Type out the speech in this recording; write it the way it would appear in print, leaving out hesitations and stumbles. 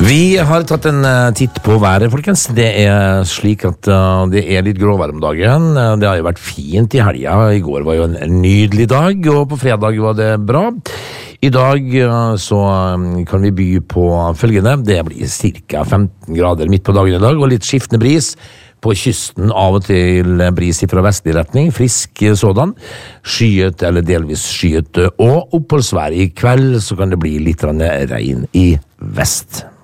Vi har tatt en titt på været, folkens. Det slik at det litt gråvær om dagen. Det har jo vært fint i helga. I går var jo en nydelig dag, og på fredag var det bra. I dag så kan vi by på følgende. Det blir cirka 15 grader midt på dagen i dag, og litt skiftende bris. På kysten av og til bris fra vestlig retning, frisk sådan, skyet eller delvis skyet, og oppholdsvær i kveld så kan det bli litt regn i vest.